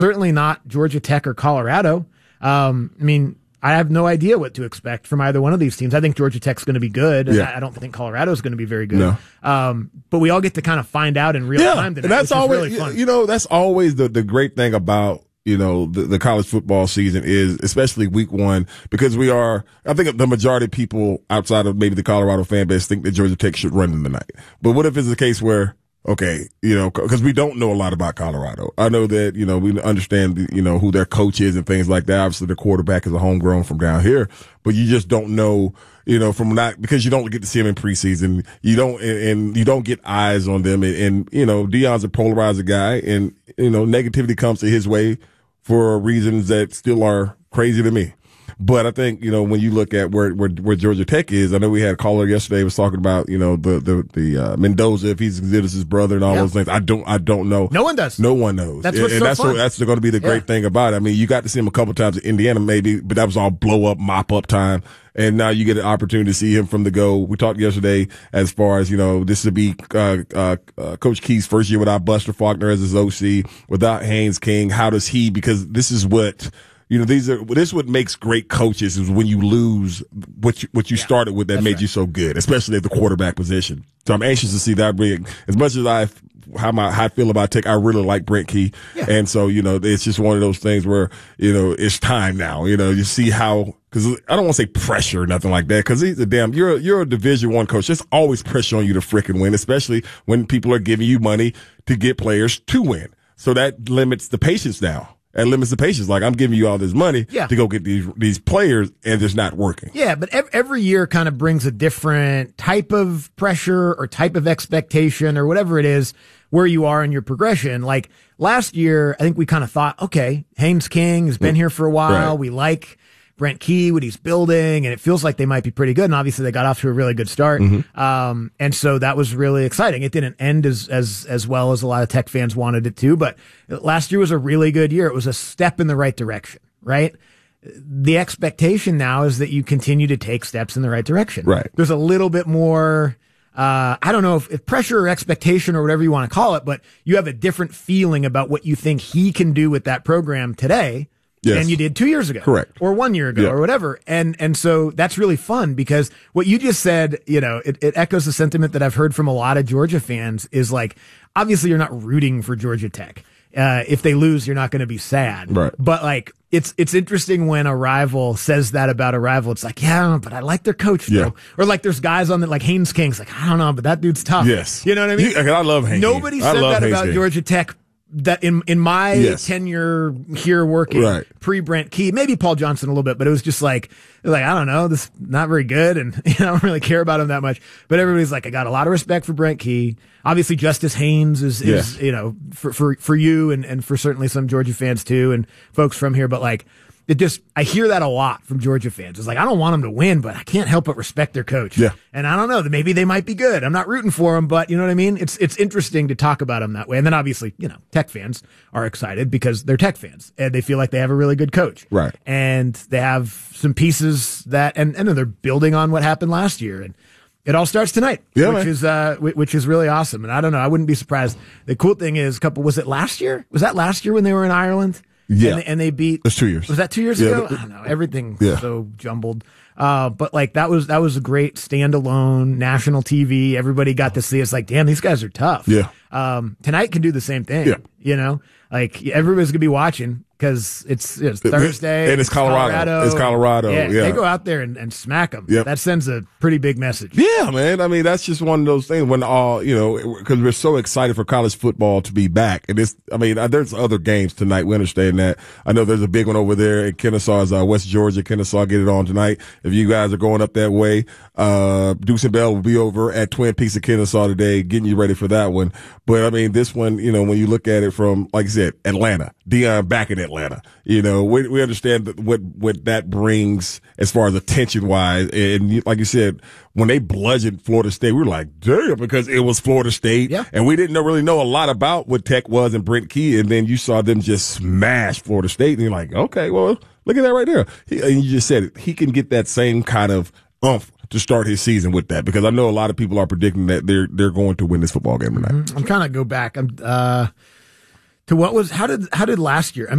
Certainly not Georgia Tech or Colorado. I mean, I have no idea what to expect from either one of these teams. I think Georgia Tech's going to be good. And I don't think Colorado's going to be very good. No. But we all get to kind of find out in real time tonight, and that's always really fun. That's always the great thing about the college football season is, especially week one, because I think the majority of people outside of maybe the Colorado fan base think that Georgia Tech should run in the night. But what if it's a case where, okay, because we don't know a lot about Colorado. I know that, we understand, who their coach is and things like that. Obviously, their quarterback is a homegrown from down here, but you just don't know, because you don't get to see them in preseason. You don't get eyes on them. And Deion's a polarizing guy, and, negativity comes to his way for reasons that still are crazy to me. But I think, when you look at where Georgia Tech is, I know we had a caller yesterday was talking about, the Mendoza, if he's considered his brother and all those things. I don't know. No one does. No one knows. That's what's so fun. That's going to be the great thing about it. I mean, you got to see him a couple times in Indiana maybe, but that was all blow up, mop up time. And now you get an opportunity to see him from the go. We talked yesterday as far as, this would be, Coach Key's first year without Buster Faulkner as his OC, without Haynes King. How does he, because this is what, this is what makes great coaches is when you lose what you started with that made you so good, especially at the quarterback position. So I'm anxious to see that bring, as much as how I feel about Tech, I really like Brent Key. Yeah. And so, it's just one of those things where, it's time now, you see how, cause I don't want to say pressure or nothing like that. Cause you're a Division I coach. There's always pressure on you to frickin' win, especially when people are giving you money to get players to win. So that limits the patience now. It limits the patience. Like, I'm giving you all this money to go get these players, and it's not working. Yeah, but every year kind of brings a different type of pressure or type of expectation or whatever it is where you are in your progression. Like, last year, I think we kind of thought, okay, Haynes King has been here for a while. Right. We like Brent Key, what he's building, and it feels like they might be pretty good. And obviously they got off to a really good start. Mm-hmm. And so that was really exciting. It didn't end as well as a lot of Tech fans wanted it to, but last year was a really good year. It was a step in the right direction, right? The expectation now is that you continue to take steps in the right direction. Right. There's a little bit more, I don't know if pressure or expectation or whatever you want to call it, but you have a different feeling about what you think he can do with that program today. Yes. Than you did 2 years ago. Correct. Or 1 year ago or whatever. And so that's really fun because what you just said, it echoes the sentiment that I've heard from a lot of Georgia fans is like, obviously you're not rooting for Georgia Tech. If they lose, you're not going to be sad. Right. But like, it's interesting when a rival says that about a rival. It's like, yeah, but I like their coach though. Yeah. Or like there's guys on that, like Haynes King's like, I don't know, but that dude's tough. Yes. You know what I mean? I love Haynes. Nobody said that about Georgia Tech. That in my tenure here working pre-Brent Key, maybe Paul Johnson a little bit, but it was just like I don't know, this not very good, and I don't really care about him that much. But everybody's like, I got a lot of respect for Brent Key. Obviously, Justice Haynes is for you and for certainly some Georgia fans too, and folks from here. But like, I hear that a lot from Georgia fans. It's like, I don't want them to win, but I can't help but respect their coach. Yeah. And I don't know, maybe they might be good. I'm not rooting for them, but you know what I mean? It's interesting to talk about them that way. And then obviously, Tech fans are excited because they're Tech fans and they feel like they have a really good coach. Right. And they have some pieces that, and they're building on what happened last year. And it all starts tonight, which is really awesome. And I don't know, I wouldn't be surprised. The cool thing is was it last year? Was that last year when they were in Ireland? Yeah. And they beat. That's 2 years. Was that 2 years ago? I don't know. Everything's so jumbled. But like that was a great standalone national TV. Everybody got to see. It's like, damn, these guys are tough. Yeah. Tonight can do the same thing. Yeah. Like everybody's gonna be watching because it's Thursday and it's Colorado. It's Colorado. Yeah. They go out there and smack them. Yep. That sends a pretty big message. Yeah, man. I mean, that's just one of those things when because we're so excited for college football to be back. And there's other games tonight. We understand that. I know there's a big one over there in Kennesaw's West Georgia. Kennesaw get it on tonight. If you guys are going up that way, Deuce and Bell will be over at Twin Peaks of Kennesaw today, getting you ready for that one. But I mean, this one, when you look at it from, like I said, Atlanta, Deion back in Atlanta, we understand what that brings as far as attention wise. And like you said, when they bludgeoned Florida State, we were like, damn, because it was Florida State. Yeah. And we didn't really know a lot about what Tech was and Brent Key. And then you saw them just smash Florida State. And you're like, okay, well, look at that right there. And you just said it. He can get that same kind of oomph to start his season with that, because I know a lot of people are predicting that they're going to win this football game tonight. I'm trying to go back. to what was how did last year? I mean,